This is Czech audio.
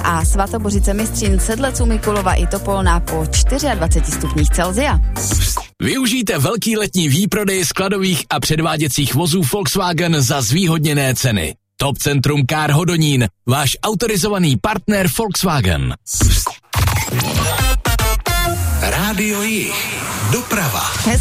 a Svatobořice Mystřin, Sedlec u Mikulova i Topolná po 24 stupních Celsia. Využijte velký letní výprodej skladových a předváděcích vozů Volkswagen za zvýhodněné ceny. Top Centrum Car Hodonín, váš autorizovaný partner Volkswagen. Rádio Jih. Doprava.